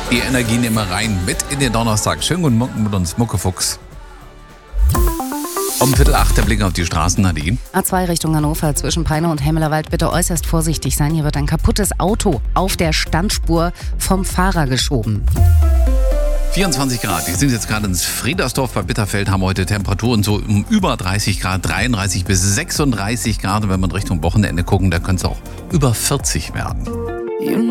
Die Energie nehmen wir rein mit in den Donnerstag. Schönen guten Morgen mit uns, Muckefuchs. Um 7:15 der Blick auf die Straßen, Nadine. A2 Richtung Hannover zwischen Peine und Hemmelerwald bitte äußerst vorsichtig sein. Hier wird ein kaputtes Auto auf der Standspur vom Fahrer geschoben. 24 Grad. Wir sind jetzt gerade ins Friedersdorf bei Bitterfeld, haben heute Temperaturen so um über 30 Grad, 33 bis 36 Grad. Und wenn wir in Richtung Wochenende gucken, da könnte es auch über 40 werden.